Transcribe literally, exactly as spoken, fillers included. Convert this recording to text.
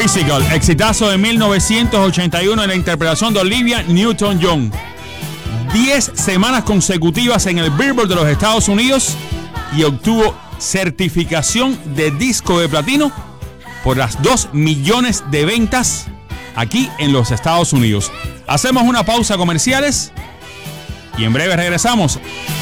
Physical, exitazo de mil novecientos ochenta y uno en la interpretación de Olivia Newton-John. Diez semanas consecutivas en el Billboard de los Estados Unidos y obtuvo certificación de disco de platino por las dos millones de ventas aquí en los Estados Unidos. Hacemos una pausa comerciales y en breve regresamos.